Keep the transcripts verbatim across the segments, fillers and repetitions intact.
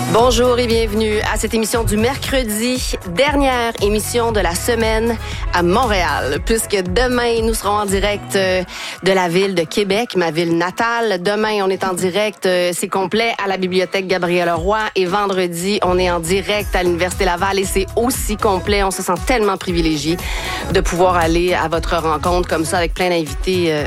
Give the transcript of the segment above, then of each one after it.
Bonjour et bienvenue à cette émission du mercredi, dernière émission de la semaine à Montréal, puisque demain, nous serons en direct de la ville de Québec, ma ville natale. Demain, on est en direct, c'est complet, à la Bibliothèque Gabriel-Leroy, et vendredi, on est en direct à l'Université Laval, et c'est aussi complet. On se sent tellement privilégié de pouvoir aller à votre rencontre comme ça avec plein d'invités euh,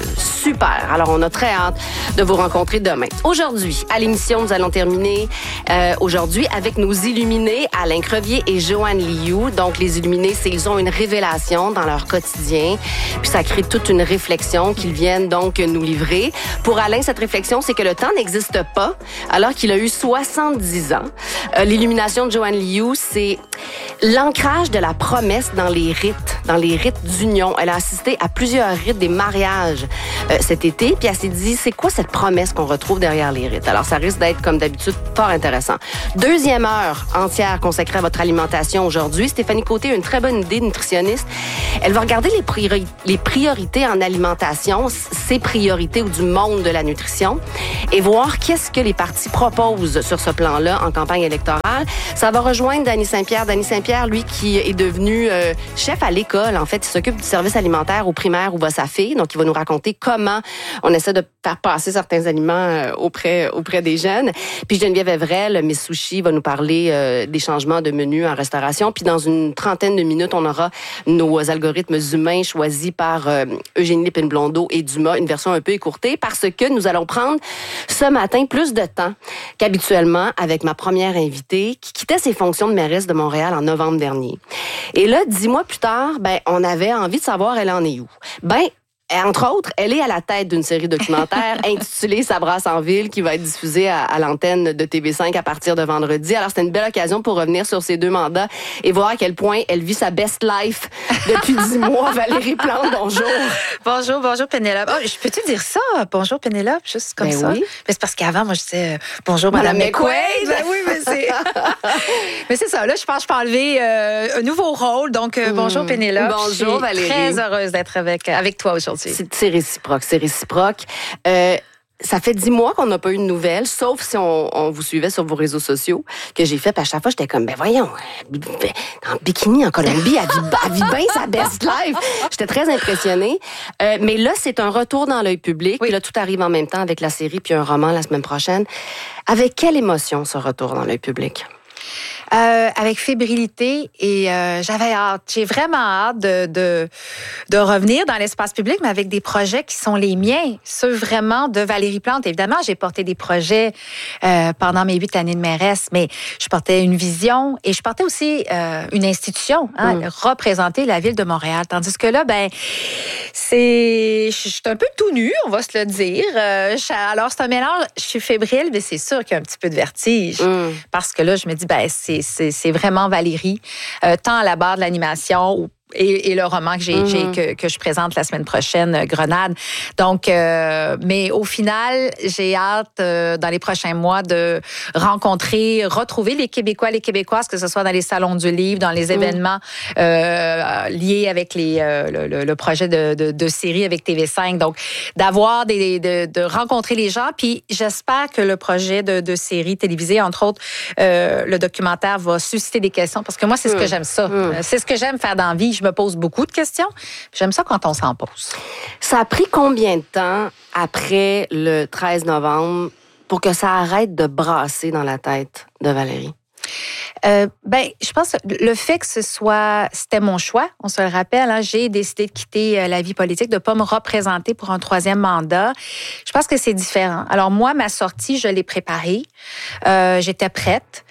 super. Alors, on a très hâte de vous rencontrer demain. Aujourd'hui, à l'émission, nous allons terminer Euh, aujourd'hui avec nos illuminés Alain Crevier et Joanne Liu. Donc, les illuminés, c'est ils ont une révélation dans leur quotidien, puis ça crée toute une réflexion qu'ils viennent donc nous livrer. Pour Alain, cette réflexion, c'est que le temps n'existe pas alors qu'il a eu soixante-dix ans. Euh, l'illumination de Joanne Liu, c'est l'ancrage de la promesse dans les rites, dans les rites d'union. Elle a assisté à plusieurs rites des mariages euh, cet été, puis elle s'est dit, c'est quoi cette promesse qu'on retrouve derrière les rites? Alors, ça risque d'être, comme d'habitude, fort intéressant. Deuxième heure entière consacrée à votre alimentation aujourd'hui. Stéphanie Côté a une très bonne idée de nutritionniste. Elle va regarder les, priori- les priorités en alimentation, ses priorités ou du monde de la nutrition, et voir qu'est-ce que les partis proposent sur ce plan-là en campagne électorale. Ça va rejoindre Dany Saint-Pierre. Dany Saint-Pierre, lui, qui est devenu euh, chef à l'école. En fait, il s'occupe du service alimentaire au primaire où va sa fille. Donc, il va nous raconter comment on essaie de faire passer certains aliments euh, auprès, auprès des jeunes. Puis Geneviève Evrel, Miss Sushi, va nous parler euh, des changements de menu en restauration. Puis dans une trentaine de minutes, on aura nos algorithmes humains choisis par euh, Eugénie Lépine-Blondeau et Dumas, une version un peu écourtée, parce que nous allons prendre ce matin plus de temps qu'habituellement avec ma première invitée qui quittait ses fonctions de mairesse de Montréal en novembre dernier. Et là, dix mois plus tard, ben, on avait envie de savoir elle en est où. Ben, entre autres, elle est à la tête d'une série documentaire intitulée Ça brasse en ville qui va être diffusée à, à l'antenne de T V cinq à partir de vendredi. Alors, c'était une belle occasion pour revenir sur ces deux mandats et voir à quel point elle vit sa best life depuis dix mois. Valérie Plante, bonjour. Bonjour, bonjour Pénélope. Oh, je peux-tu dire ça? Bonjour Pénélope, juste comme ben ça? Oui. Mais c'est parce qu'avant, moi, je disais euh, bonjour Madame, Madame McQuaid. Ben oui, mais c'est... mais c'est ça, là, je pense que je peux enlever euh, un nouveau rôle. Donc, euh, bonjour Pénélope. Bonjour je suis Valérie. très heureuse d'être avec, avec toi aujourd'hui. C'est, c'est réciproque, c'est réciproque. Euh, ça fait dix mois qu'on n'a pas eu de nouvelles, sauf si on, on vous suivait sur vos réseaux sociaux, que j'ai fait. Puis à chaque fois, j'étais comme, ben voyons, en bikini, en Colombie, elle vit, elle vit bien sa best life. J'étais très impressionnée. Euh, mais là, c'est un retour dans l'œil public. Oui. Puis là, tout arrive en même temps avec la série, puis un roman la semaine prochaine. Avec quelle émotion, ce retour dans l'œil public? Euh, avec fébrilité et euh, j'avais hâte. J'ai vraiment hâte de, de, de revenir dans l'espace public, mais avec des projets qui sont les miens, ceux vraiment de Valérie Plante. Évidemment, j'ai porté des projets euh, pendant mes huit années de mairesse, mais je portais une vision et je portais aussi euh, une institution, hein, mm. représenter la ville de Montréal. Tandis que là, ben, c'est, je suis un peu tout nue, on va se le dire. Euh, alors, c'est un mélange, je suis fébrile, mais c'est sûr qu'il y a un petit peu de vertige. Mm. Parce que là, je me dis, ben, c'est C'est, c'est vraiment Valérie, euh, tant à la barre de l'animation ou Et, et le roman que, j'ai, mm-hmm. j'ai, que, que je présente la semaine prochaine, Grenade. Donc, euh, mais au final, j'ai hâte, euh, dans les prochains mois, de rencontrer, retrouver les Québécois, les Québécoises, que ce soit dans les salons du livre, dans les événements mm. euh, liés avec les, euh, le, le, le projet de, de, de série avec T V cinq. Donc, d'avoir des, de, de rencontrer les gens. Puis, j'espère que le projet de, de série télévisée, entre autres, euh, le documentaire, va susciter des questions. Parce que moi, c'est mm. ce que j'aime ça. Mm. C'est ce que j'aime faire dans la vie. Je me pose beaucoup de questions. J'aime ça quand on s'en pose. Ça a pris combien de temps après le treize novembre pour que ça arrête de brasser dans la tête de Valérie? Euh, ben, je pense que le fait que ce soit, c'était mon choix, on se le rappelle, hein, j'ai décidé de quitter la vie politique, de ne pas me représenter pour un troisième mandat. Je pense que c'est différent. Alors moi, ma sortie, je l'ai préparée, euh, j'étais prête.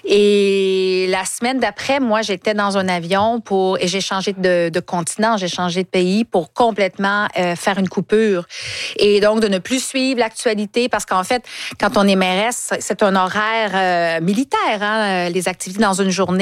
Et la semaine d'après, moi, j'étais dans un avion pour et j'ai changé de, de continent, j'ai changé de pays pour complètement euh, faire une coupure. Et donc, de ne plus suivre l'actualité parce qu'en fait, quand on est mairesse, c'est un horaire euh, militaire, hein, les activités dans une journée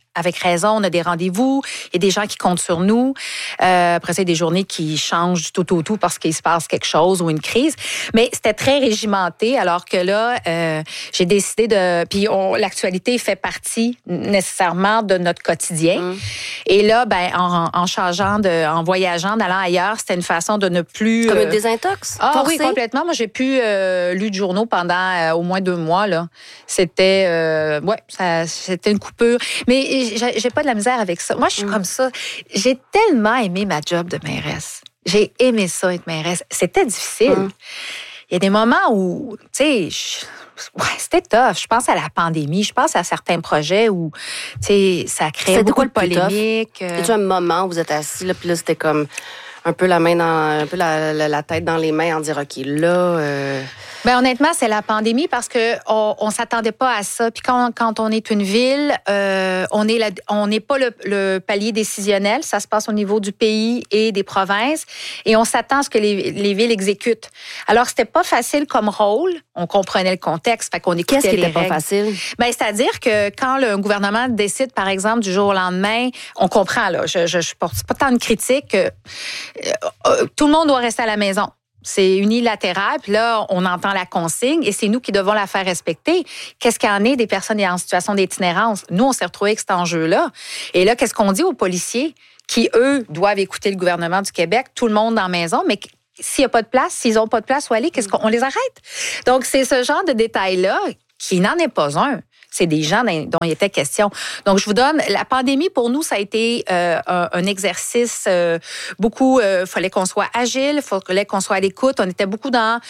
avec raison, on a des rendez-vous, il y a des gens qui comptent sur nous. Euh, après ça, il y a des journées qui changent du tout au tout parce qu'il se passe quelque chose ou une crise. Mais c'était très régimenté, alors que là, euh, j'ai décidé de... Puis on, l'actualité fait partie nécessairement de notre quotidien. Mmh. Et là, ben, en, en changeant, de, en voyageant, en allant ailleurs, c'était une façon de ne plus... Comme euh... une désintox? Ah forcée? Oui, complètement. Moi, j'ai plus euh, lu de journaux pendant euh, au moins deux mois. Là. C'était... Euh, ouais, ça, c'était une coupure. Mais j'ai, j'ai pas de la misère avec ça. Moi, je suis mmh. comme ça. J'ai tellement aimé ma job de mairesse. J'ai aimé ça, être mairesse. C'était difficile. Mmh. Il y a des moments où, tu sais... Je... Ouais, c'était tough. Je pense à la pandémie. Je pense à certains projets où, tu sais, ça crée c'était beaucoup de polémiques. Euh... Y a un moment où vous êtes assis, là, puis là, c'était comme un peu la main dans, un peu la, la, la tête dans les mains en dire, OK, là... Euh... Ben honnêtement, c'est la pandémie parce que on, on s'attendait pas à ça. Puis quand, quand on est une ville, euh, on est la, on n'est pas le, le palier décisionnel. Ça se passe au niveau du pays et des provinces, et on s'attend à ce que les, les villes exécutent. Alors c'était pas facile comme rôle. On comprenait le contexte, fait qu'on écoutait Qu'est-ce qui les était règles. Pas facile? Ben c'est-à-dire que quand le gouvernement décide, par exemple, du jour au lendemain, on comprend là. Je, je, je porte pas tant de critiques. Euh, euh, tout le monde doit rester à la maison. C'est unilatéral, puis là, on entend la consigne et c'est nous qui devons la faire respecter. Qu'est-ce qu'il y en est des personnes en situation d'itinérance? Nous, on s'est retrouvés avec cet enjeu-là. Et là, qu'est-ce qu'on dit aux policiers qui, eux, doivent écouter le gouvernement du Québec, tout le monde dans la maison, mais s'il n'y a pas de place, s'ils n'ont pas de place où aller, qu'est-ce qu'on on les arrête? Donc, c'est ce genre de détails-là qui n'en est pas un. C'est des gens dont il était question. Donc, je vous donne, la pandémie, pour nous, ça a été euh, un, un exercice euh, beaucoup, il euh, fallait qu'on soit agile, il fallait qu'on soit à l'écoute. On était beaucoup dans...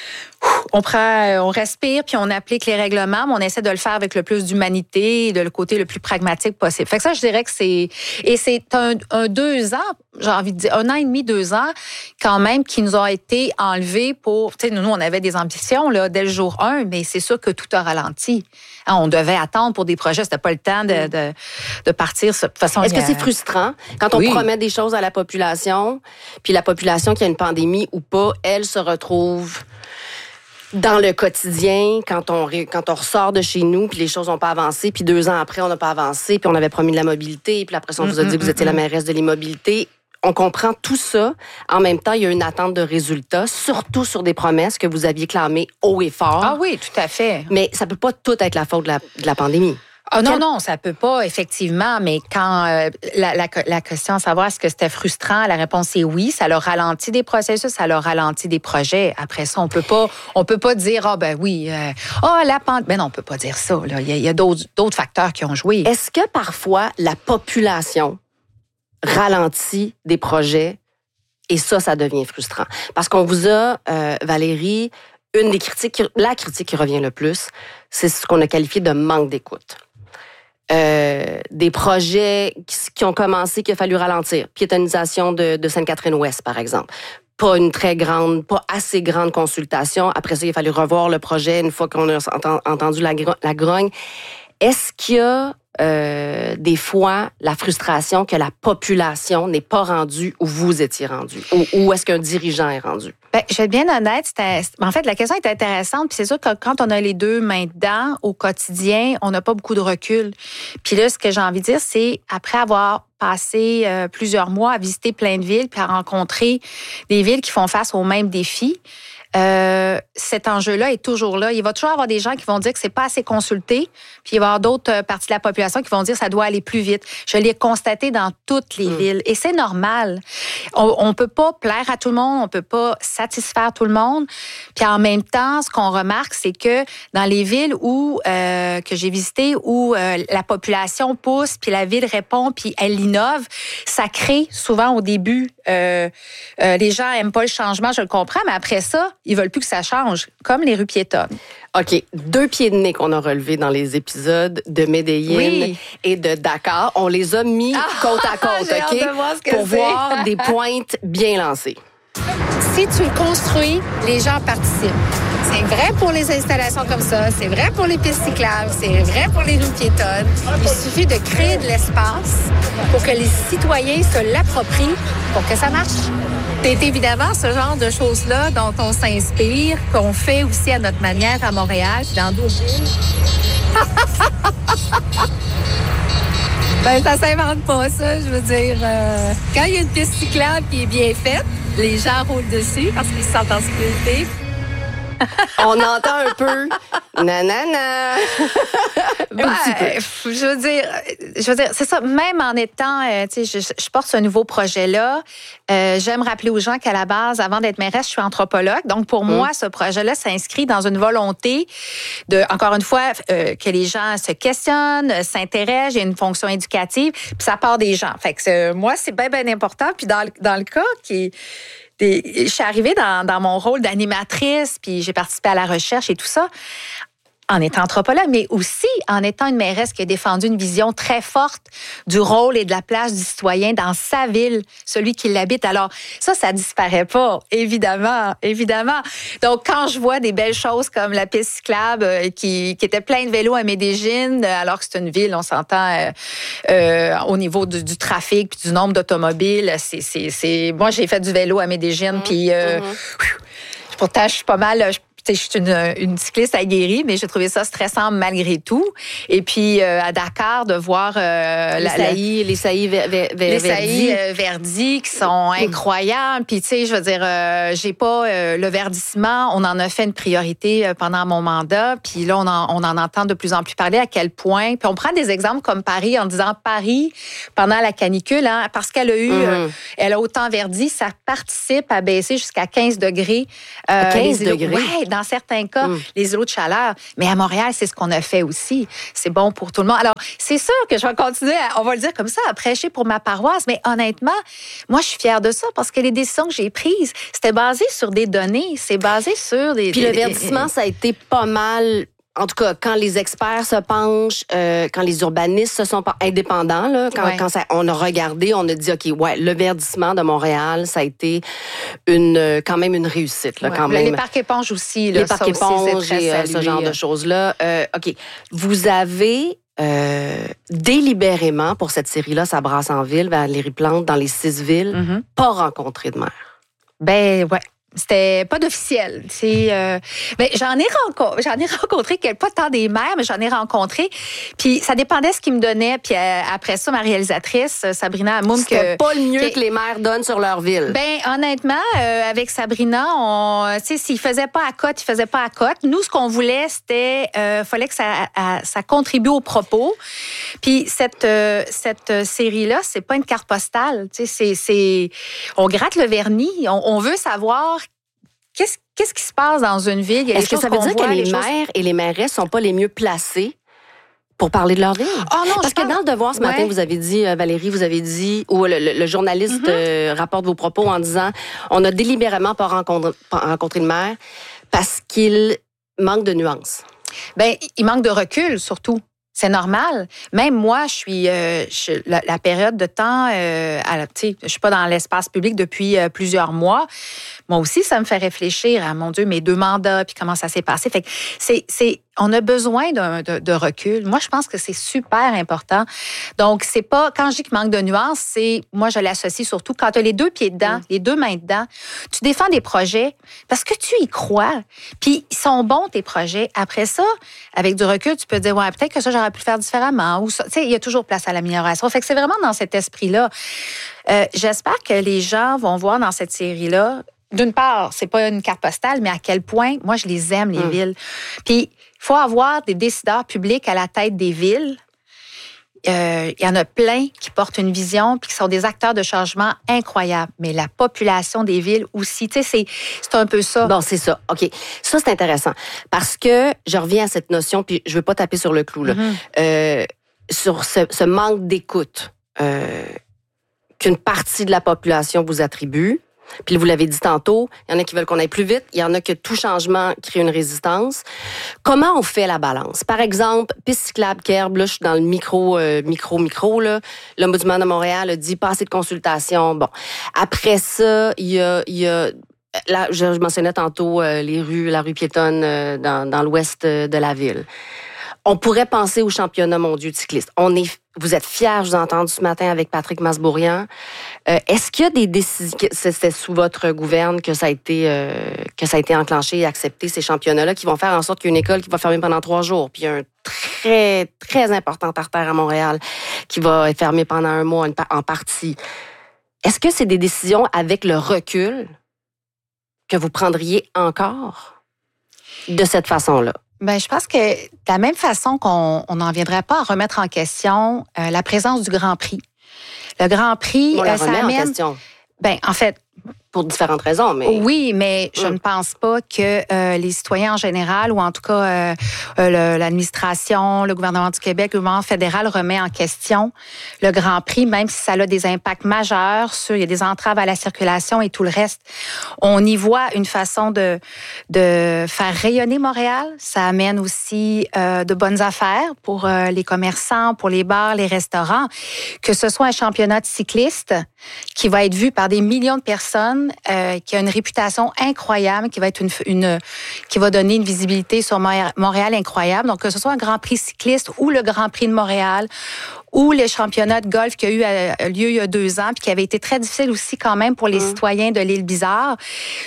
On prend, on respire, puis on applique les règlements, mais on essaie de le faire avec le plus d'humanité et de le côté le plus pragmatique possible. Fait que ça, je dirais que c'est... Et c'est un, un deux ans, j'ai envie de dire, un an et demi, deux ans, quand même, qui nous ont été enlevés pour... Tu sais, nous, on avait des ambitions, là, dès le jour un, mais c'est sûr que tout a ralenti. Hein, on devait attendre pour des projets, c'était pas le temps de, de, de partir de façon... Est-ce que c'est frustrant quand on oui. promet des choses à la population, puis la population qui a une pandémie ou pas, elle se retrouve... dans le quotidien, quand on, quand on ressort de chez nous, puis les choses n'ont pas avancé, puis deux ans après, on n'a pas avancé, puis on avait promis de la mobilité, puis après, on vous a dit que vous étiez la mairesse de l'immobilité. On comprend tout ça. En même temps, il y a une attente de résultats, surtout sur des promesses que vous aviez clamées haut et fort. Ah oui, tout à fait. Mais ça peut pas tout être la faute de la, de la pandémie. Ah non, non, ça peut pas, effectivement, mais quand euh, la, la, la question à savoir est-ce que c'était frustrant, la réponse est oui, ça leur ralentit des processus, ça leur ralentit des projets. Après ça, on peut pas on peut pas dire, ah oh, ben oui, ah euh, oh, la pandémie, ben non, on peut pas dire ça, là. Il y a, il y a d'autres, d'autres facteurs qui ont joué. Est-ce que parfois la population ralentit des projets et ça, ça devient frustrant? Parce qu'on vous a, euh, Valérie, une des critiques, la critique qui revient le plus, c'est ce qu'on a qualifié de manque d'écoute. Euh, des projets qui ont commencé, qu'il a fallu ralentir. Piétonisation de, de Sainte-Catherine-Ouest, par exemple. Pas une très grande, pas assez grande consultation. Après ça, il a fallu revoir le projet une fois qu'on a entendu la, la grogne. Est-ce qu'il y a euh, des fois la frustration que la population n'est pas rendue où vous étiez rendu? Ou, ou est-ce qu'un dirigeant est rendu? Ben, je vais être bien honnête. C'était, en fait, la question est intéressante. Puis c'est sûr que quand on a les deux mains dedans au quotidien, on n'a pas beaucoup de recul. Puis là, ce que j'ai envie de dire, c'est après avoir passé euh, plusieurs mois à visiter plein de villes puis à rencontrer des villes qui font face aux mêmes défis, Euh, cet enjeu-là est toujours là. Il va toujours y avoir des gens qui vont dire que c'est pas assez consulté, puis il va y avoir d'autres parties de la population qui vont dire que ça doit aller plus vite. Je l'ai constaté dans toutes les mmh. villes et c'est normal. On, on peut pas plaire à tout le monde, on peut pas satisfaire tout le monde. Puis en même temps, ce qu'on remarque, c'est que dans les villes où euh, que j'ai visitées, où euh, la population pousse, puis la ville répond, puis elle innove, ça crée souvent au début. Euh, euh, les gens aiment pas le changement, je le comprends, mais après ça, ils veulent plus que ça change, comme les rues piétonnes. OK. Deux pieds de nez qu'on a relevés dans les épisodes de Medellín oui. et de Dakar. On les a mis ah, côte à côte, OK? Voir pour c'est. voir des pointes bien lancées. Si tu le construis, les gens participent. C'est vrai pour les installations comme ça, c'est vrai pour les pistes cyclables, c'est vrai pour les rues piétonnes. Il suffit de créer de l'espace pour que les citoyens se l'approprient pour que ça marche. C'est évidemment ce genre de choses-là dont on s'inspire, qu'on fait aussi à notre manière à Montréal et dans d'autres villes. Ben, ça s'invente pas, ça. Je veux dire, euh, quand il y a une piste cyclable qui est bien faite, les gens roulent dessus parce qu'ils se sentent en sécurité. On entend un peu nanana. Ben, un petit peu. Je veux dire, je veux dire, c'est ça. Même en étant, euh, tu sais, je, je porte ce nouveau projet-là. Euh, j'aime rappeler aux gens qu'à la base, avant d'être mairesse, je suis anthropologue. Donc pour mmh. moi, ce projet-là s'inscrit dans une volonté de, encore une fois, euh, que les gens se questionnent, s'intéressent. Il y a une fonction éducative, puis ça part des gens. Fait que euh, moi, c'est bien, bien important. Puis dans, dans le cas qui Des, je suis arrivée dans, dans mon rôle d'animatrice, puis j'ai participé à la recherche et tout ça, en étant anthropologue, mais aussi en étant une mairesse qui a défendu une vision très forte du rôle et de la place du citoyen dans sa ville, celui qui l'habite. Alors, ça, ça disparaît pas, évidemment, évidemment. Donc, quand je vois des belles choses comme la piste cyclable euh, qui, qui était plein de vélos à Medellín, euh, alors que c'est une ville, on s'entend euh, euh, au niveau du, du trafic puis du nombre d'automobiles, c'est, c'est, c'est... Moi, j'ai fait du vélo à Medellín, mmh, puis euh, mmh. pourtant, je suis pas mal... Je, je suis une, une cycliste aguerrie, mais j'ai trouvé ça stressant malgré tout. Et puis, euh, à Dakar, de voir... Euh, les, la, saillies, la, les saillies ver, ver, ver, Les saillies euh, verdies qui sont incroyables. Puis, tu sais, je veux dire, euh, j'ai pas euh, le verdissement. On en a fait une priorité pendant mon mandat. Puis là, on en, on en entend de plus en plus parler à quel point... Puis on prend des exemples comme Paris en disant Paris, pendant la canicule, hein, parce qu'elle a eu... Mm-hmm. euh, elle a autant verdi, ça participe à baisser jusqu'à quinze degrés. Euh, quinze degrés? Ouais, dans certains cas, mm. les îlots de chaleur. Mais à Montréal, c'est ce qu'on a fait aussi. C'est bon pour tout le monde. Alors, c'est sûr que je vais continuer, à, on va le dire comme ça, à prêcher pour ma paroisse. Mais honnêtement, moi, je suis fière de ça parce que les décisions que j'ai prises, c'était basé sur des données. C'est basé sur des... Puis des, le verdissement, des, ça a été pas mal... En tout cas, quand les experts se penchent, euh, quand les urbanistes se sont indépendants, là, quand, ouais. quand ça, on a regardé, on a dit, OK, ouais, le verdissement de Montréal, ça a été une, quand même une réussite. Là, ouais. quand même. Les parcs éponges aussi. Là, les parcs éponges et euh, ce genre de choses-là. Euh, OK. Vous avez... Euh, délibérément, pour cette série-là, ça brasse en ville, Valérie Plante, dans les six villes, mm-hmm. pas rencontré de maire. Ben, ouais. C'était pas d'officiel. C'est, euh, ben, j'en ai rencontré, j'en ai rencontré pas tant des maires, mais j'en ai rencontré. Puis ça dépendait ce qu'ils me donnaient. Puis euh, après ça, ma réalisatrice Sabrina Hamoum, c'était que pas le mieux que, que les maires donnent sur leur ville. Ben honnêtement, euh, avec Sabrina, on, tu sais, s'ils faisaient pas à cote, ils faisaient pas à cote. Nous, ce qu'on voulait, c'était, euh, fallait que ça, à, ça contribue au propos. Puis cette euh, cette série-là, c'est pas une carte postale. Tu sais, c'est, c'est, on gratte le vernis. On, on veut savoir. Qu'est-ce, qu'est-ce qui se passe dans une ville? Il y a Est-ce que ça veut dire voit, que les, les maires choses... et les mairesses sont pas les mieux placés pour parler de leur ville? Oh non, Parce que pense... dans le Devoir ce matin, ouais. vous avez dit, Valérie, vous avez dit, ou le, le, le journaliste mm-hmm. euh, rapporte vos propos en disant, on a délibérément pas rencontré, pas rencontré le maire parce qu'il manque de nuances. Ben, il manque de recul, surtout. C'est normal. Même moi, je suis euh, je, la, la période de temps, euh, à, tu sais, je suis pas dans l'espace public depuis euh, plusieurs mois. Moi aussi, ça me fait réfléchir à mon Dieu, mes deux mandats, puis comment ça s'est passé. Fait que c'est, c'est, on a besoin d'un, de, de recul. Moi, je pense que c'est super important. Donc, c'est pas quand je dis qu'il manque de nuances, c'est moi je l'associe surtout quand tu as les deux pieds dedans, mmh. les deux mains dedans. Tu défends des projets parce que tu y crois. Puis ils sont bons tes projets. Après ça, avec du recul, tu peux te dire ouais, peut-être que ça j'aurais pu le faire différemment ou ça. Tu sais, il y a toujours place à l'amélioration. Fait que c'est vraiment dans cet esprit-là. Euh, j'espère que les gens vont voir dans cette série-là. D'une part, c'est pas une carte postale, mais à quel point, moi, je les aime, les mmh. villes. Puis, il faut avoir des décideurs publics à la tête des villes. Il euh, y en a plein qui portent une vision puis qui sont des acteurs de changement incroyables. Mais la population des villes aussi, tu sais, c'est, c'est un peu ça. Bon, c'est ça. OK. Ça, c'est intéressant. Parce que je reviens à cette notion, puis je veux pas taper sur le clou, là. Mm-hmm. Euh, sur ce, ce manque d'écoute euh, qu'une partie de la population vous attribue. Puis vous l'avez dit tantôt, il y en a qui veulent qu'on aille plus vite, il y en a que tout changement crée une résistance. Comment on fait la balance? Par exemple, piste cyclable Kerb, là, je suis dans le micro, euh, micro, micro, là. L'Ombudsman de Montréal a dit pas assez de consultations. Bon. Après ça, il y a, il y a là, je, je mentionnais tantôt euh, les rues, la rue piétonne euh, dans, dans l'ouest de la ville. On pourrait penser au championnat mondial de cyclistes. On est, vous êtes fiers, je vous ai entendu ce matin avec Patrick Masbourian. Euh, est-ce qu'il y a des décisions, c'est sous votre gouverne que ça a été euh, que ça a été enclenché et accepté ces championnats-là qui vont faire en sorte qu'il y a une école qui va fermer pendant trois jours, puis un très, très importante artère à Montréal qui va être fermée pendant un mois en partie. Est-ce que c'est des décisions avec le recul que vous prendriez encore de cette façon-là? Bien, je pense que de la même façon qu'on n'en viendrait pas à remettre en question euh, la présence du Grand Prix. Le Grand Prix, on la euh, ça remet amène... en question. Bien, en fait... Pour différentes raisons, mais... Oui, mais je hum. ne pense pas que euh, les citoyens en général, ou en tout cas euh, euh, l'administration, le gouvernement du Québec, le gouvernement fédéral remet en question le Grand Prix, même si ça a des impacts majeurs sur, il y a des entraves à la circulation et tout le reste. On y voit une façon de, de faire rayonner Montréal. Ça amène aussi euh, de bonnes affaires pour euh, les commerçants, pour les bars, les restaurants. Que ce soit un championnat de cyclistes qui va être vu par des millions de personnes, Euh, qui a une réputation incroyable, qui va être une, une qui va donner une visibilité sur Montréal incroyable. Donc que ce soit un Grand Prix cycliste ou le Grand Prix de Montréal ou le championnat de golf qui a eu euh, lieu il y a deux ans, puis qui avait été très difficile aussi quand même pour les mmh. citoyens de l'île Bizarre.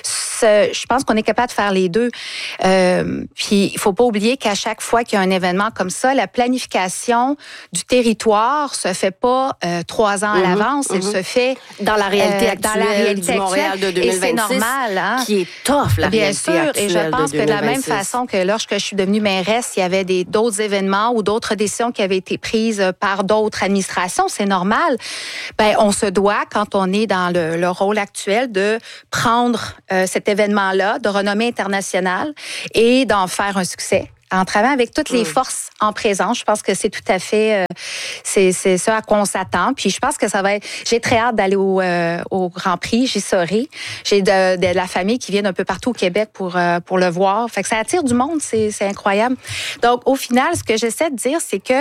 Ce, je pense qu'on est capable de faire les deux. Euh, puis il faut pas oublier qu'à chaque fois qu'il y a un événement comme ça, la planification du territoire se fait pas euh, trois ans à mmh. l'avance. Mmh. Elle se fait dans la réalité euh, actuelle dans la réalité du Montréal de deux mille vingt-six. Et c'est normal, hein? Qui est tough, la Bien réalité sûr, actuelle et je pense de que de la même façon que lorsque je suis devenue mairesse, il y avait des, d'autres événements ou d'autres décisions qui avaient été prises par d'autres administrations, c'est normal. Ben, on se doit, quand on est dans le, le rôle actuel, de prendre euh, cet événement-là de renommée internationale et d'en faire un succès. En travaillant avec toutes les forces en présence, je pense que c'est tout à fait, euh, c'est, c'est ça à quoi on s'attend. Puis je pense que ça va être, j'ai très hâte d'aller au, euh, au Grand Prix, j'y serai. J'ai de, de la famille qui vient d'un peu partout au Québec pour euh, pour le voir. Fait que ça attire du monde, c'est, c'est incroyable. Donc au final, ce que j'essaie de dire, c'est que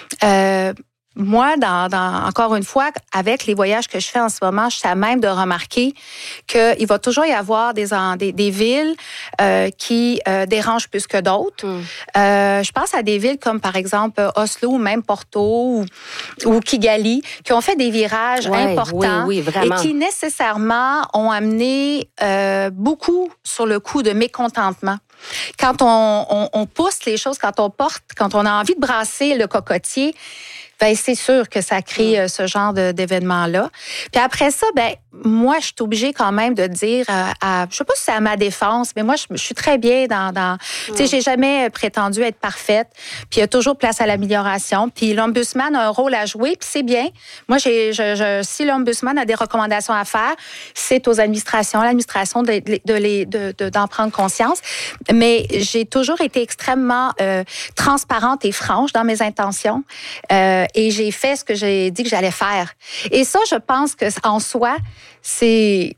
euh, moi, dans, dans, encore une fois, avec les voyages que je fais en ce moment, je suis à même de remarquer qu'il va toujours y avoir des, des, des villes euh, qui euh, dérangent plus que d'autres. Mm. Euh, je pense à des villes comme, par exemple, Oslo ou même Porto ou, ou Kigali, qui ont fait des virages ouais, importants oui, oui, vraiment. Et qui nécessairement ont amené euh, beaucoup sur le coup de mécontentement. Quand on, on, on pousse les choses, quand on porte, quand on a envie de brasser le cocotier, ben c'est sûr que ça crée euh, ce genre de, d'événement-là. Puis après ça, ben moi, je suis obligée quand même de dire, à, à, je sais pas si c'est à ma défense, mais moi, je, je suis très bien dans... dans mm. Tu sais, j'ai jamais prétendu être parfaite. Puis il y a toujours place à l'amélioration. Puis l'ombudsman a un rôle à jouer, puis c'est bien. Moi, j'ai, je, je, si l'ombudsman a des recommandations à faire, c'est aux administrations, à l'administration de, de, les, de, de, d'en prendre conscience. Mais j'ai toujours été extrêmement euh, transparente et franche dans mes intentions. Euh, Et j'ai fait ce que j'ai dit que j'allais faire. Et ça, je pense que en soi, c'est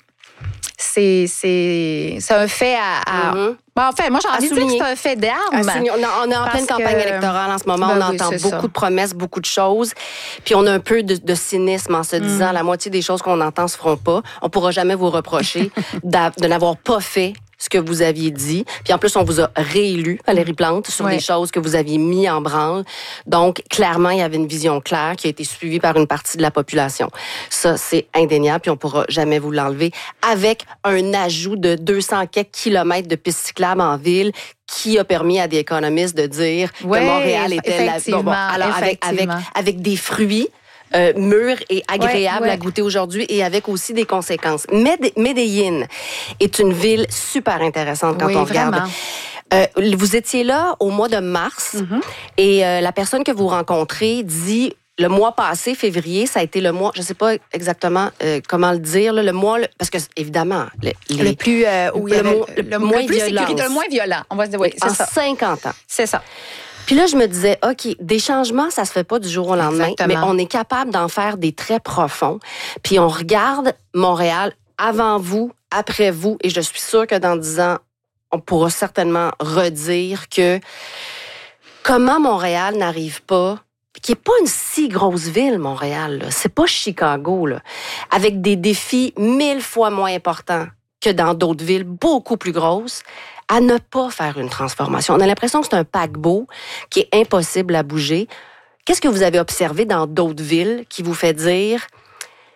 c'est c'est c'est un fait à, à mm-hmm. bon, en fait, moi j'ai envie de dire que c'est un fait d'armes. On, on est en pleine campagne que... électorale en ce moment. Ben on oui, entend beaucoup ça. de promesses, beaucoup de choses. Puis on a un peu de, de cynisme en se disant mm. la moitié des choses qu'on entend se feront pas. On pourra jamais vous reprocher de n'avoir pas fait ce que vous aviez dit. Puis en plus, on vous a réélu, Valérie Plante, sur oui. des choses que vous aviez mis en branle. Donc, clairement, il y avait une vision claire qui a été suivie par une partie de la population. Ça, c'est indéniable, puis on pourra jamais vous l'enlever. Avec un ajout de deux cents quelques kilomètres de pistes cyclables en ville qui a permis à des économistes de dire oui, que Montréal était la... Bon, bon, alors, avec, avec, avec des fruits, Euh, mûr et agréable ouais, ouais. à goûter aujourd'hui et avec aussi des conséquences. Med- Medellín est une ville super intéressante quand oui, on regarde. Euh, vous étiez là au mois de mars mm-hmm. et euh, la personne que vous rencontrez dit le mois passé, février, ça a été le mois, je ne sais pas exactement euh, comment le dire, là, le mois, le, parce que évidemment, le, les, le plus, euh, où le, le, mo, le, le, le moins plus violent, sécurité, le moins violent, on va se dire, oui, c'est en ça. cinquante ans. C'est ça. Puis là, je me disais, OK, des changements, ça se fait pas du jour au lendemain, Exactement. mais on est capable d'en faire des très profonds. Puis on regarde Montréal avant vous, après vous, et je suis sûre que dans dix ans, on pourra certainement redire que comment Montréal n'arrive pas, qui est pas une si grosse ville, Montréal, là. C'est pas Chicago, là, avec des défis mille fois moins importants que dans d'autres villes beaucoup plus grosses, à ne pas faire une transformation. On a l'impression que c'est un paquebot qui est impossible à bouger. Qu'est-ce que vous avez observé dans d'autres villes qui vous fait dire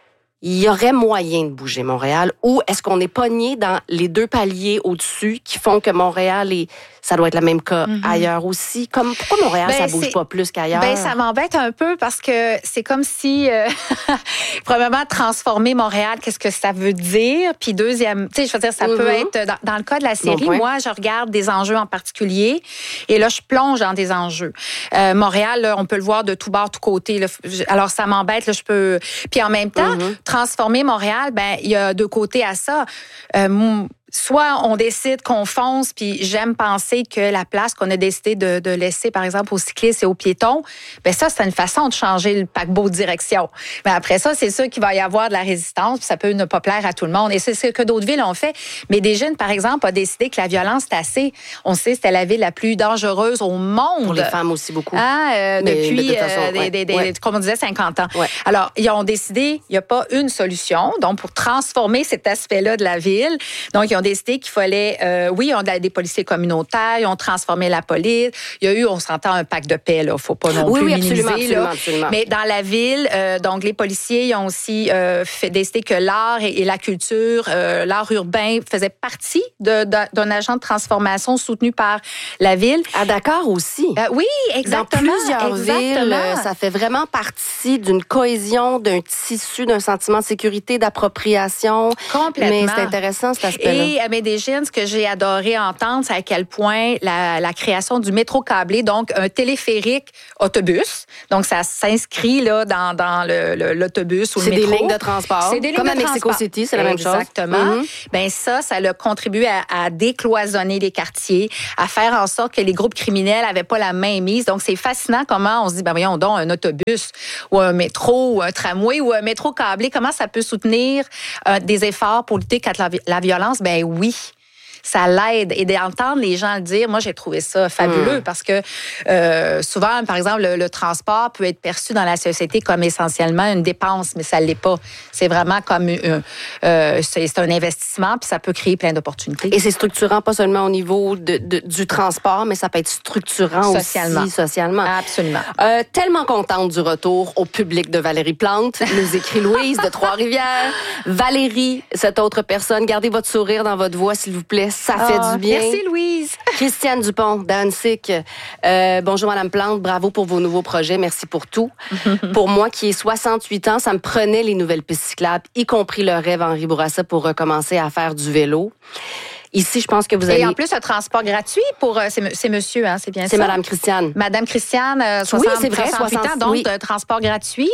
il y aurait moyen de bouger Montréal, ou est-ce qu'on est pogné dans les deux paliers au-dessus qui font que Montréal est, ça doit être le même cas mm-hmm. ailleurs aussi? Comme, pourquoi Montréal, ben, ça bouge pas plus qu'ailleurs? Ben, ça m'embête un peu parce que c'est comme si, euh, premièrement, transformer Montréal, qu'est-ce que ça veut dire? Puis deuxième, tu sais, je veux dire, ça mm-hmm. peut être, dans, dans le cas de la série, bon moi, je regarde des enjeux en particulier et là, je plonge dans des enjeux. Euh, Montréal, là, on peut le voir de tout bord, tout côté. Là. Alors, ça m'embête, là, je peux... Puis en même temps, mm-hmm. transformer Montréal, ben il y a deux côtés à ça. Euh, Soit on décide qu'on fonce, puis j'aime penser que la place qu'on a décidé de, de laisser, par exemple, aux cyclistes et aux piétons, ben ça, c'est une façon de changer le paquebot de direction. Mais après ça, c'est sûr qu'il va y avoir de la résistance, puis ça peut ne pas plaire à tout le monde. Et c'est ce que d'autres villes ont fait. Mais des jeunes, par exemple, ont décidé que la violence, c'est assez. On sait que c'était la ville la plus dangereuse au monde. Pour les femmes aussi, beaucoup. Ah, euh, depuis, de façon, euh, des, ouais, des, des, ouais. comme on disait, cinquante ans. Ouais. Alors, ils ont décidé, il n'y a pas une solution, donc pour transformer cet aspect-là de la ville. Donc, ils ont décidé qu'il fallait, euh, oui, on a des policiers communautaires, ils ont transformé la police. Il y a eu, on s'entend, un pacte de paix, là, faut pas non oui, plus oui, minimiser. Absolument, absolument, là. absolument. Mais dans la ville, euh, donc les policiers ils ont aussi euh, fait décider que l'art et, et la culture, euh, l'art urbain faisait partie de, de, d'un agent de transformation soutenu par la ville. À Dakar aussi. Euh, oui, exactement. Dans plusieurs exactement. villes, ça fait vraiment partie d'une cohésion, d'un tissu, d'un sentiment de sécurité, d'appropriation. Complètement. Mais c'est intéressant, cet aspect-là. Et à Medellín, ce que j'ai adoré entendre, c'est à quel point la, la création du métro câblé, donc un téléphérique autobus, donc ça s'inscrit là dans, dans le, le, l'autobus ou c'est le métro. C'est des lignes de transport. C'est des lignes Comme de à Mexico transport. City, c'est la même chose. Exactement. Mm-hmm. Ben ça, ça a contribué à, à décloisonner les quartiers, à faire en sorte que les groupes criminels n'avaient pas la main mise. Donc, c'est fascinant comment on se dit, ben voyons donc, un autobus ou un métro ou un tramway ou un métro câblé, comment ça peut soutenir euh, des efforts pour lutter contre la, la violence? Ben oui. Ça l'aide. Et d'entendre les gens le dire, moi, j'ai trouvé ça fabuleux mmh. parce que euh, souvent, par exemple, le, le transport peut être perçu dans la société comme essentiellement une dépense, mais ça ne l'est pas. C'est vraiment comme euh, euh, c'est, c'est un investissement, puis ça peut créer plein d'opportunités. Et c'est structurant, pas seulement au niveau de, de, du transport, mais ça peut être structurant socialement. aussi socialement. Absolument. Euh, tellement contente du retour au public de Valérie Plante, nous écrit Louise de Trois-Rivières. Valérie, cette autre personne, gardez votre sourire dans votre voix, s'il vous plaît. Ça fait oh, du bien. Merci, Louise. Christiane Dupont, d'Annecyc. Euh, bonjour, Madame Plante. Bravo pour vos nouveaux projets. Merci pour tout. Pour moi, qui ai soixante-huit ans, ça me prenait les nouvelles pistes cyclables, y compris le rêve Henri Bourassa pour recommencer à faire du vélo. Ici, je pense que vous allez... Et en plus, un transport gratuit pour... Euh, c'est, c'est monsieur, hein, c'est bien c'est ça? C'est Madame Christiane. Madame Christiane, euh, soixante, oui, c'est vrai, soixante-huit ans, donc oui. un transport gratuit.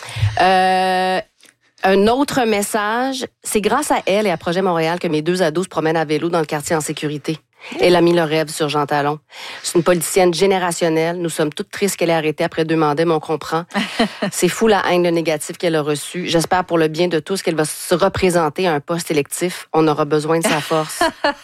Euh... Un autre message, c'est grâce à elle et à Projet Montréal que mes deux ados se promènent à vélo dans le quartier en sécurité. Elle a mis le rêve sur Jean Talon. C'est une politicienne générationnelle. Nous sommes toutes tristes qu'elle ait arrêté après deux mandats, mais on comprend. C'est fou la haine, le négatif qu'elle a reçu. J'espère pour le bien de tous qu'elle va se représenter à un poste électif. On aura besoin de sa force.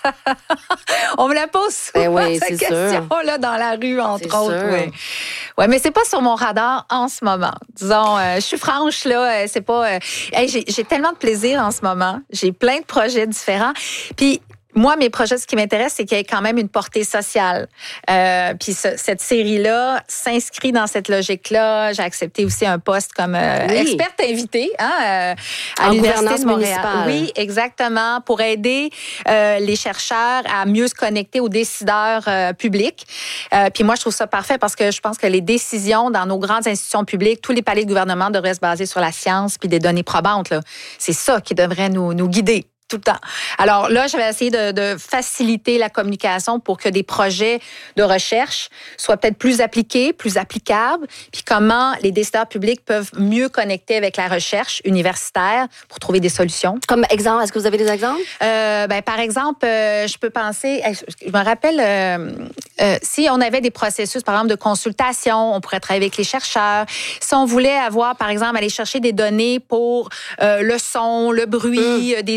On me la pose souvent, ben oui, cette c'est question sûr. Là, dans la rue, entre c'est autres. Oui, ouais, mais c'est pas sur mon radar en ce moment. Disons, euh, je suis franche, là, c'est pas... Euh, hey, j'ai, j'ai tellement de plaisir en ce moment. J'ai plein de projets différents. Puis, moi, mes projets, ce qui m'intéresse, c'est qu'il y ait quand même une portée sociale. Euh, puis ce, cette série-là s'inscrit dans cette logique-là. J'ai accepté aussi un poste comme euh, oui. experte invitée hein, euh, à en l'Université de Montréal. Municipale. Oui, exactement, pour aider euh, les chercheurs à mieux se connecter aux décideurs euh, publics. Euh, puis moi, je trouve ça parfait parce que je pense que les décisions dans nos grandes institutions publiques, tous les paliers de gouvernement devraient se baser sur la science puis des données probantes. Là. C'est ça qui devrait nous, nous guider. Tout le temps. Alors là, je vais essayer de, de faciliter la communication pour que des projets de recherche soient peut-être plus appliqués, plus applicables, puis comment les décideurs publics peuvent mieux connecter avec la recherche universitaire pour trouver des solutions. Comme exemple, est-ce que vous avez des exemples? Euh, ben, par exemple, euh, je peux penser, je me rappelle, euh, euh, si on avait des processus, par exemple, de consultation, on pourrait travailler avec les chercheurs. Si on voulait avoir, par exemple, aller chercher des données pour euh, le son, le bruit, mmh. des outils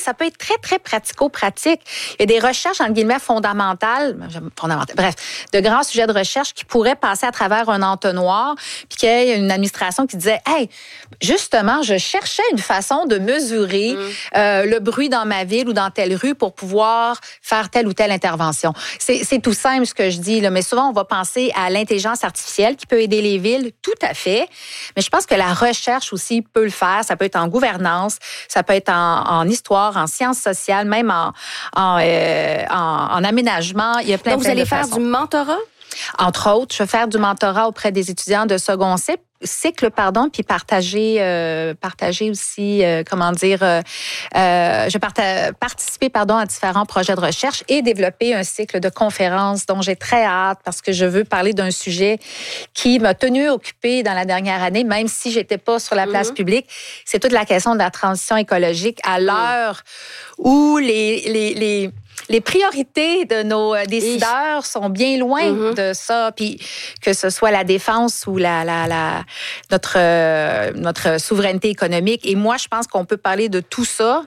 ça peut être très, très pratico-pratique. Il y a des recherches, entre guillemets, fondamentales, fondamentales, bref, de grands sujets de recherche qui pourraient passer à travers un entonnoir, puis qu'il y ait une administration qui disait, hey, justement, je cherchais une façon de mesurer mmh. euh, le bruit dans ma ville ou dans telle rue pour pouvoir faire telle ou telle intervention. C'est, c'est tout simple ce que je dis, là, mais souvent, on va penser à l'intelligence artificielle qui peut aider les villes, tout à fait. Mais je pense que la recherche aussi peut le faire. Ça peut être en gouvernance, ça peut être en, en histoire, en sciences sociales, même en, en, euh, en, en aménagement. Il y a plein, Donc, plein vous allez de faire façons. du mentorat? Entre autres, je vais faire du mentorat auprès des étudiants de second cycle. cycle, pardon, puis partager, euh, partager aussi, euh, comment dire, euh, euh, je vais parta- participer, pardon, à différents projets de recherche et développer un cycle de conférences dont j'ai très hâte parce que je veux parler d'un sujet qui m'a tenue occupée dans la dernière année, même si j'étais pas sur la place mm-hmm. publique. C'est toute la question de la transition écologique à l'heure mm. où les, les, les Les priorités de nos décideurs sont bien loin mm-hmm. de ça, puis que ce soit la défense ou la, la, la notre euh, notre souveraineté économique. Et moi, je pense qu'on peut parler de tout ça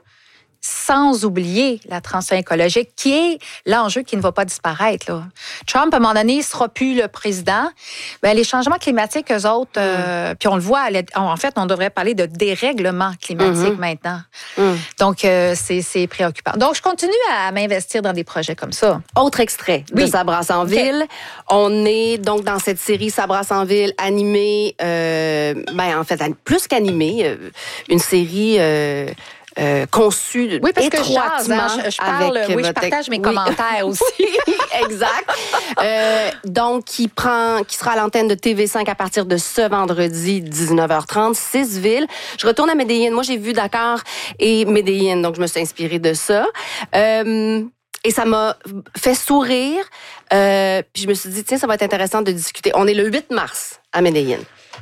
sans oublier la transition écologique, qui est l'enjeu qui ne va pas disparaître. Là. Trump, à un moment donné, ne sera plus le président. Bien, les changements climatiques, eux autres, mm. euh, puis on le voit, en fait, on devrait parler de dérèglement climatique mm-hmm. maintenant. Mm. Donc, euh, c'est, c'est préoccupant. Donc, je continue à m'investir dans des projets comme ça. Autre extrait oui. de Ça brasse en ville. Okay. On est donc dans cette série Ça brasse en ville, animée, euh, ben, en fait, plus qu'animée, euh, une série... Euh, Euh, conçu oui, parce étroitement que je, jase, hein, je, je parle, avec oui, votre... je partage mes oui. commentaires aussi. Exact. Euh, donc, qui prend, qui sera à l'antenne de T V cinq à partir de ce vendredi dix-neuf heures trente, six villes. Je retourne à Medellín. Moi, j'ai vu Dakar et Medellín, donc je me suis inspirée de ça. Euh, Et ça m'a fait sourire. Euh, puis je me suis dit, tiens, ça va être intéressant de discuter. On est le huit mars à Medellín.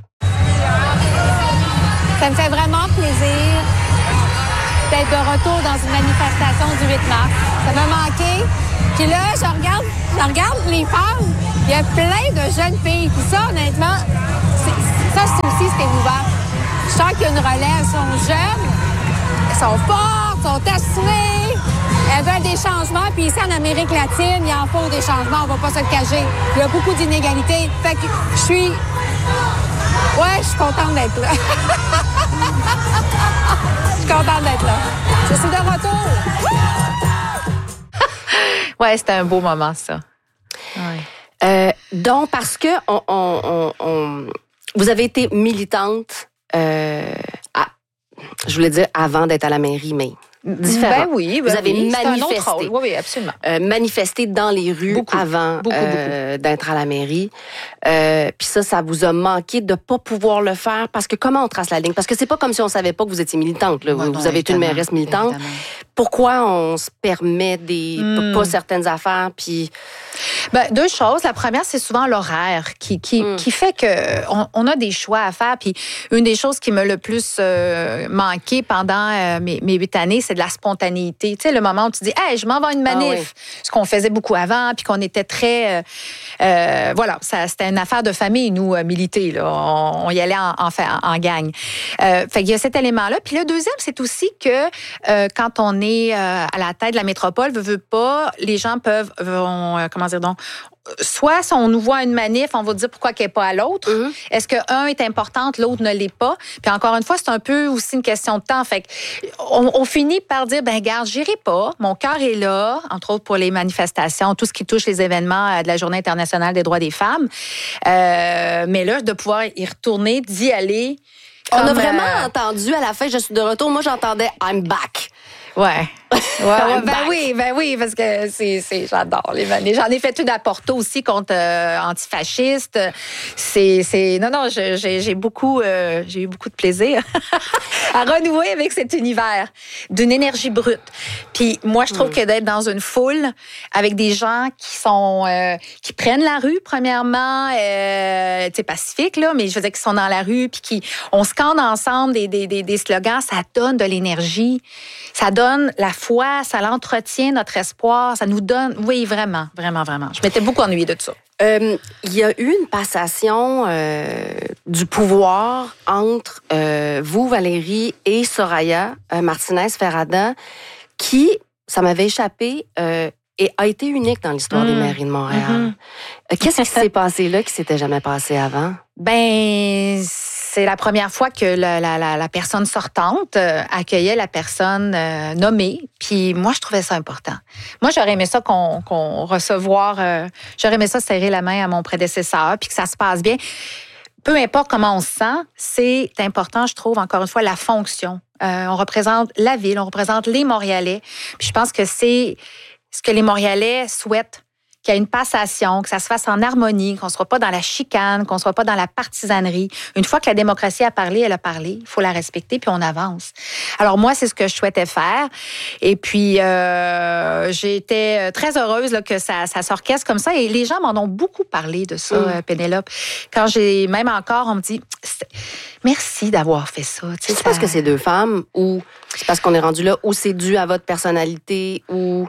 Ça me fait vraiment plaisir d'être de retour dans une manifestation du huit mars. Ça m'a manqué. Puis là, je regarde, je regarde les femmes. Il y a plein de jeunes filles. Puis ça, honnêtement, c'est, ça c'est aussi, c'est émouvant. Je sens qu'il y a une relève. Elles sont jeunes, elles sont fortes, elles sont assumées. Elles veulent des changements. Puis ici, en Amérique latine, il en faut des changements. On va pas se le cacher. Il y a beaucoup d'inégalités. Fait que je suis... Ouais, je suis contente d'être là. Je suis contente d'être là. Je suis de retour. Ouais, c'était un beau moment, ça. Ouais. Euh, donc, parce que on, on, on, on, vous avez été militante, euh, à, je voulais dire avant d'être à la mairie, mais différent. Ben oui, ben vous avez oui, manifesté. Un autre rôle. Oui, oui, absolument. Euh, manifesté dans les rues beaucoup, avant beaucoup, euh, beaucoup. d'être à la mairie. Euh, Puis ça, ça vous a manqué de pas pouvoir le faire parce que comment on trace la ligne? Parce que c'est pas comme si on savait pas que vous étiez militante. Là. Ouais, vous non, avez été une mairesse militante. Évidemment. Pourquoi on se permet des hmm. pas certaines affaires? Puis ben, deux choses. La première, c'est souvent l'horaire qui qui, hmm. qui fait que on, on a des choix à faire. Puis une des choses qui m'a le plus euh, manqué pendant euh, mes, mes huit années, c'est de la spontanéité. Tu sais, le moment où tu dis, hey, je m'en vais à une manif, ah, oui. ce qu'on faisait beaucoup avant, puis qu'on était très, euh, euh, voilà, ça, c'était une affaire de famille, nous euh, militer là, on, on y allait en, en, en, en gang. Euh, fait qu'il y a cet élément-là. Puis le deuxième, c'est aussi que euh, quand on est euh, à la tête de la métropole, veut, veut pas, les gens peuvent, vont, euh, comment dire donc. Soit si on nous voit à une manif, on va dire pourquoi qu'elle n'est pas à l'autre. Mm-hmm. Est-ce qu'un est importante, l'autre ne l'est pas? Puis encore une fois, c'est un peu aussi une question de temps. Fait qu'on on finit par dire, ben regarde, j'irai pas. Mon cœur est là, entre autres pour les manifestations, tout ce qui touche les événements de la Journée internationale des droits des femmes. Euh, mais là, de pouvoir y retourner, d'y aller. On a vraiment euh... entendu à la fin, je suis de retour. Moi, j'entendais I'm back. Ouais. Ouais, ouais ben oui, ben oui, parce que c'est, c'est j'adore les manifs. J'en ai fait une à Porto aussi contre euh, antifascistes. C'est, c'est, non, non, j'ai, j'ai beaucoup, euh, j'ai eu beaucoup de plaisir à renouer avec cet univers d'une énergie brute. Puis moi, je trouve mmh. que d'être dans une foule avec des gens qui sont, euh, qui prennent la rue premièrement, euh, tu sais, pacifique là, mais je veux dire qu'ils sont dans la rue puis qui, on scande ensemble des, des, des, des slogans, ça donne de l'énergie, ça donne la foi, ça l'entretient notre espoir, ça nous donne, oui, vraiment, vraiment, vraiment. Je m'étais beaucoup ennuyée de ça. Euh, il y a eu une passation euh, du pouvoir entre euh, vous, Valérie, et Soraya euh, Martinez Ferrada, qui, ça m'avait échappé, euh, et a été unique dans l'histoire mmh. des mairies de Montréal. Mmh. Qu'est-ce qui s'est passé là qui s'était jamais passé avant? Ben, c'est la première fois que la, la, la, la personne sortante euh, accueillait la personne euh, nommée. Puis moi, je trouvais ça important. Moi, j'aurais aimé ça qu'on, qu'on recevoir... Euh, j'aurais aimé ça serrer la main à mon prédécesseur, puis que ça se passe bien. Peu importe comment on se sent, c'est important, je trouve, encore une fois, la fonction. Euh, on représente la ville, on représente les Montréalais. Puis je pense que c'est ce que les Montréalais souhaitent, qu'il y ait une passation, que ça se fasse en harmonie, qu'on ne soit pas dans la chicane, qu'on ne soit pas dans la partisanerie. Une fois que la démocratie a parlé, elle a parlé. Il faut la respecter, puis on avance. Alors moi, c'est ce que je souhaitais faire. Et puis, euh, j'ai été très heureuse là, que ça, ça s'orchestre comme ça. Et les gens m'en ont beaucoup parlé de ça, mmh. Pénélope. Quand j'ai, même encore, on me dit, merci d'avoir fait ça. Tu sais, c'est ça... parce que c'est deux femmes ou c'est parce qu'on est rendu là ou c'est dû à votre personnalité ou...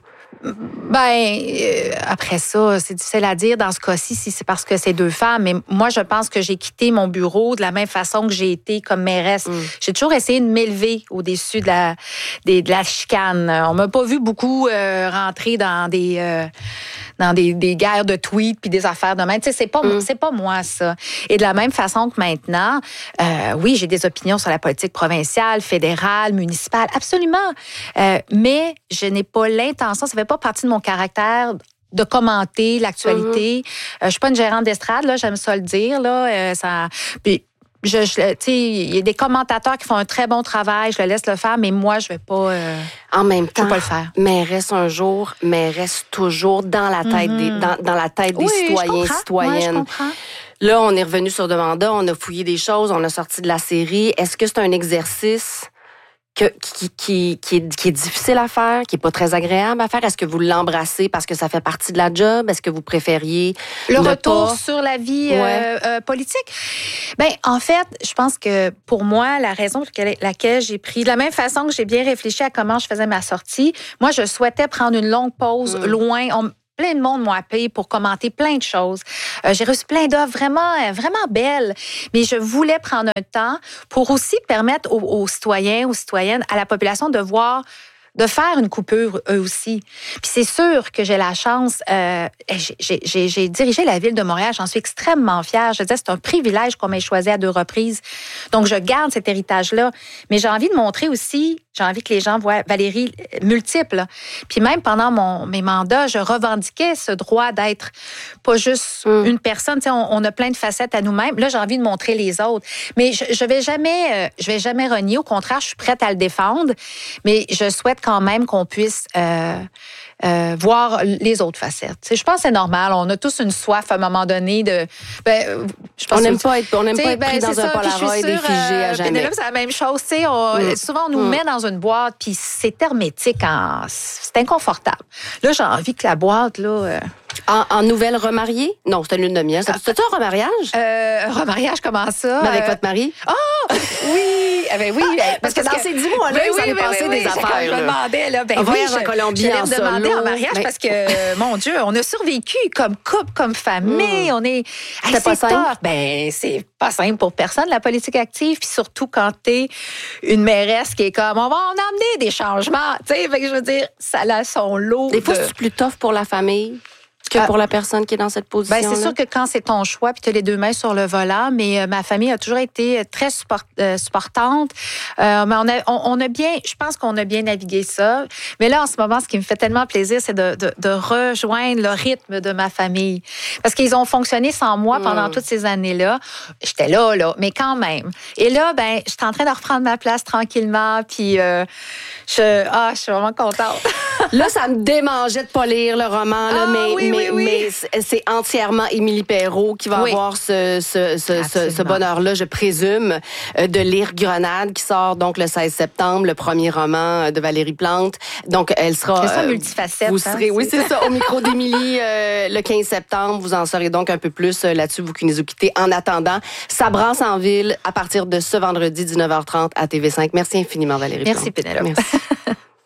Ben, euh, après ça, c'est difficile à dire dans ce cas-ci si c'est parce que c'est deux femmes. Mais moi, je pense que j'ai quitté mon bureau de la même façon que j'ai été comme mairesse. Mm. J'ai toujours essayé de m'élever au-dessus de la, des, de la chicane. On m'a pas vu beaucoup euh, rentrer dans des... Euh, dans des, des guerres de tweets puis des affaires de même. Tu sais, c'est pas, mm. c'est pas moi, ça. Et de la même façon que maintenant, euh, oui, j'ai des opinions sur la politique provinciale, fédérale, municipale, absolument. Euh, mais je n'ai pas l'intention, ça fait pas partie de mon caractère de commenter l'actualité. Mm-hmm. Euh, je suis pas une gérante d'estrade, là, j'aime ça le dire, là. Euh, ça... Puis, Je, je, tu sais, il y a des commentateurs qui font un très bon travail, je le laisse le faire, mais moi, je vais pas. Euh, en même temps, je vais pas le faire. Mais reste un jour, mais reste toujours dans la tête mm-hmm. des, dans, dans la tête des oui, citoyens, je citoyennes. Ouais, je comprends. Là, on est revenu sur demanda, on a fouillé des choses, on a sorti de la série. Est-ce que c'est un exercice que, qui, qui, qui, est, qui est difficile à faire, qui est pas très agréable à faire? Est-ce que vous l'embrassez parce que ça fait partie de la job? Est-ce que vous préfériez le ne retour pas... sur la vie ouais. euh, euh, politique? Ben, en fait, je pense que pour moi, la raison pour laquelle j'ai pris, de la même façon que j'ai bien réfléchi à comment je faisais ma sortie, moi, je souhaitais prendre une longue pause mmh. loin. On, Plein de monde m'ont appelé pour commenter plein de choses. Euh, j'ai reçu plein d'offres vraiment, vraiment belles. Mais je voulais prendre un temps pour aussi permettre aux, aux citoyens, aux citoyennes, à la population de voir, de faire une coupure eux aussi. Puis c'est sûr que j'ai la chance, euh, j'ai, j'ai, j'ai dirigé la ville de Montréal, j'en suis extrêmement fière. Je disais, c'est un privilège qu'on m'ait choisi à deux reprises. Donc, je garde cet héritage-là. Mais j'ai envie de montrer aussi, j'ai envie que les gens voient Valérie multiple. Puis même pendant mon, mes mandats, je revendiquais ce droit d'être pas juste mmh. une personne. Tu sais, on, on a plein de facettes à nous-mêmes. Là, j'ai envie de montrer les autres. Mais je, je vais jamais, euh, je vais jamais renier. Au contraire, je suis prête à le défendre. Mais je souhaite quand même qu'on puisse euh, euh, voir les autres facettes. Tu sais, je pense que c'est normal. On a tous une soif à un moment donné de. Ben, je pense on n'aime pas être, on n'aime pas être pris ben, dans un Polaroid et figé euh, à jamais. Pénélope, c'est la même chose. Tu sais, on, mm. souvent on nous mm. met dans une boîte puis c'est hermétique, en, c'est inconfortable. Là, j'ai envie que la boîte là. Euh, En, en nouvelle remariée? Non, c'était une lune de miel. C'était un remariage? Euh, remariage, comment ça? Mais avec euh... votre mari? Oh! Oui! Eh ben oui! Parce, parce que, que dans ces dix mois-là, ben, vous allez oui, passer oui, des oui, affaires. Je me demandais, là, ben un voyage oui, en Colombie en solo. Je me demandais en mariage ben... parce que, mon Dieu, on a survécu comme couple, comme famille. Mm. On est... C'était pas simple? Top. Ben, c'est pas simple pour personne, la politique active. Puis surtout quand t'es une mairesse qui est comme, on va en amener des changements. Tu sais, je veux dire, ça a son lot. Des fois, de... c'est plus tough pour la famille que pour la personne qui est dans cette position. Ben, c'est sûr que quand c'est ton choix, puis tu as les deux mains sur le volant, mais euh, ma famille a toujours été très support, euh, supportante. Euh, mais on a, on, on a bien, je pense qu'on a bien navigué ça. Mais là, en ce moment, ce qui me fait tellement plaisir, c'est de, de, de rejoindre le rythme de ma famille. Parce qu'ils ont fonctionné sans moi pendant mmh. toutes ces années-là. J'étais là, là, mais quand même. Et là, ben, j'étais en train de reprendre ma place tranquillement, puis euh, je, ah, je suis vraiment contente. Là, ça me démangeait de pas lire le roman, là, ah, mais, oui, mais, oui, oui. mais c'est entièrement Émilie Perrault qui va oui. avoir ce, ce, ce, ce, ce bonheur-là, je présume, de lire Grenade, qui sort donc le seize septembre, le premier roman de Valérie Plante. Donc, elle sera... C'est ça, multifacette. Vous serez, hein, oui, c'est ça, au micro d'Émilie euh, le quinze septembre. Vous en saurez donc un peu plus là-dessus, vous qui nous écoutez. En attendant, ça brasse en ville à partir de ce vendredi dix-neuf heures trente à T V cinq. Merci infiniment, Valérie Merci, Plante. Pénélope. Merci.